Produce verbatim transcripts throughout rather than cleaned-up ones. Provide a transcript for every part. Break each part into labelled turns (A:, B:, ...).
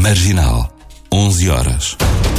A: Marginal, onze horas.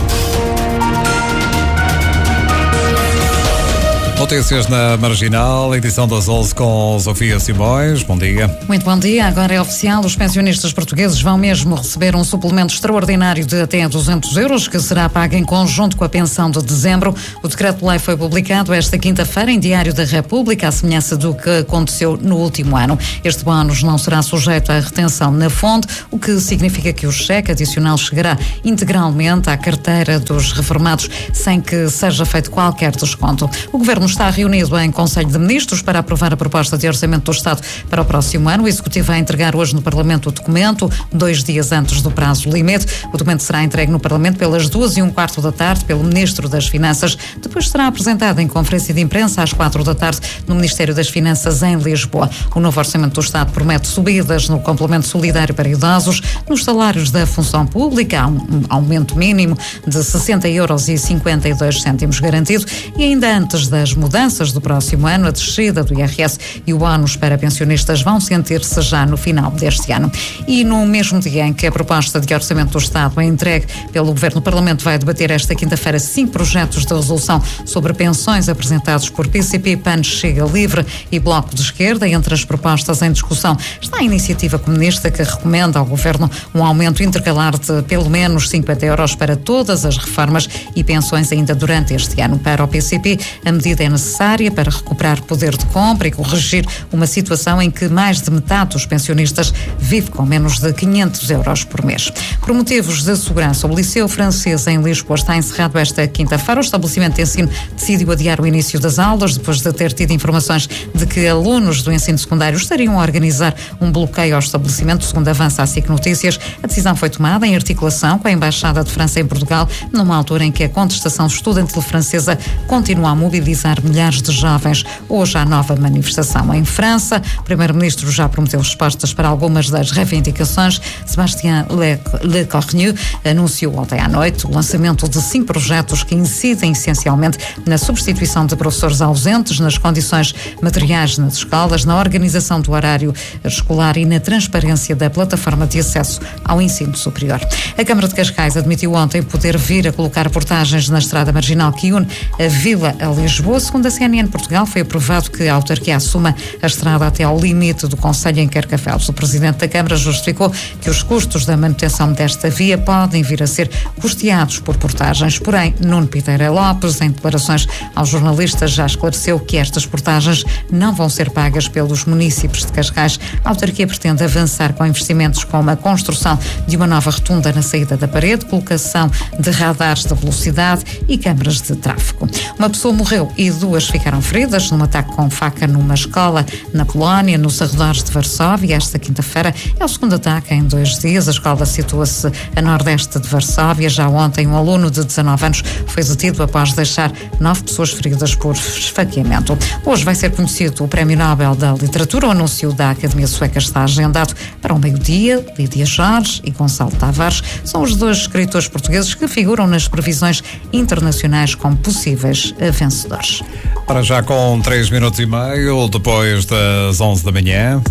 B: Notícias na Marginal, edição das onze com Sofia Simões. Bom dia.
C: Muito bom dia. Agora é oficial, os pensionistas portugueses vão mesmo receber um suplemento extraordinário de até duzentos euros, que será pago em conjunto com a pensão de dezembro. O decreto-lei foi publicado esta quinta-feira em Diário da República, à semelhança do que aconteceu no último ano. Este bónus não será sujeito à retenção na fonte, o que significa que o cheque adicional chegará integralmente à carteira dos reformados, sem que seja feito qualquer desconto. O Governo está reunido em Conselho de Ministros para aprovar a proposta de orçamento do Estado para o próximo ano. O Executivo vai entregar hoje no Parlamento o documento, dois dias antes do prazo limite. O documento será entregue no Parlamento pelas duas e um quarto da tarde pelo Ministro das Finanças. Depois será apresentado em conferência de imprensa às quatro da tarde no Ministério das Finanças em Lisboa. O novo orçamento do Estado promete subidas no complemento solidário para idosos, nos salários da função pública, há um aumento mínimo de sessenta euros e cinquenta e dois cêntimos garantido, e ainda antes das mudanças do próximo ano, a descida do I R S e o bónus para pensionistas vão sentir-se já no final deste ano. E no mesmo dia em que a proposta de orçamento do Estado é entregue pelo Governo, o Parlamento vai debater esta quinta-feira cinco projetos de resolução sobre pensões apresentados por P C P, P A N, Chega Livre e Bloco de Esquerda. Entre as propostas em discussão está a iniciativa comunista, que recomenda ao Governo um aumento intercalar de pelo menos cinquenta euros para todas as reformas e pensões ainda durante este ano. Para o P C P, a medida é necessária para recuperar poder de compra e corrigir uma situação em que mais de metade dos pensionistas vive com menos de quinhentos euros por mês. Por motivos de segurança, o Liceu Francês em Lisboa está encerrado esta quinta-feira. O estabelecimento de ensino decidiu adiar o início das aulas depois de ter tido informações de que alunos do ensino secundário estariam a organizar um bloqueio ao estabelecimento, segundo avança a S I C Notícias. A decisão foi tomada em articulação com a Embaixada de França em Portugal, numa altura em que a contestação estudantil francesa continua a mobilizar milhares de jovens. Hoje há nova manifestação em França. O primeiro-ministro já prometeu respostas para algumas das reivindicações. Sébastien Lecornu anunciou ontem à noite o lançamento de cinco projetos que incidem essencialmente na substituição de professores ausentes, nas condições materiais nas escolas, na organização do horário escolar e na transparência da plataforma de acesso ao ensino superior. A Câmara de Cascais admitiu ontem poder vir a colocar portagens na estrada marginal que une a Vila a Lisboa. Segundo a C N N Portugal, foi aprovado que a autarquia assuma a estrada até ao limite do concelho em Carcavelos. O presidente da Câmara justificou que os custos da manutenção desta via podem vir a ser custeados por portagens. Porém, Nuno Piteira Lopes, em declarações aos jornalistas, já esclareceu que estas portagens não vão ser pagas pelos municípios de Cascais. A autarquia pretende avançar com investimentos como a construção de uma nova rotunda na saída da parede, colocação de radares de velocidade e câmaras de tráfego. Uma pessoa morreu e duas ficaram feridas num ataque com faca numa escola na Polónia, nos arredores de Varsóvia. Esta quinta-feira é o segundo ataque em dois dias. A escola situa-se a nordeste de Varsóvia. Já ontem, um aluno de dezanove anos foi detido após deixar nove pessoas feridas por esfaqueamento. Hoje vai ser conhecido o Prémio Nobel da Literatura. O anúncio da Academia Sueca está agendado para o meio-dia. Lídia Jorge e Gonçalo Tavares são os dois escritores portugueses que figuram nas previsões internacionais como possíveis vencedores.
B: Para já com três minutos e meio, depois das onze da manhã.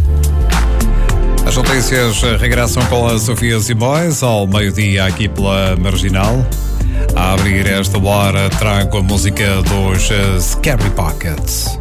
B: As notícias regressam com a Sofia Simões ao meio-dia aqui pela Marginal. A abrir esta hora trago a música dos Scary Pockets.